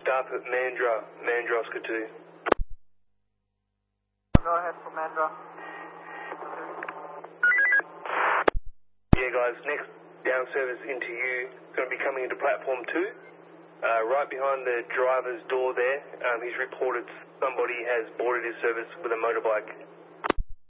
Sharp at Mandra Oscar 2. Go ahead for Mandra. Yeah, guys, next down service into you. Going to be coming into platform 2. Right behind the driver's door there, he's reported somebody has boarded his service with a motorbike.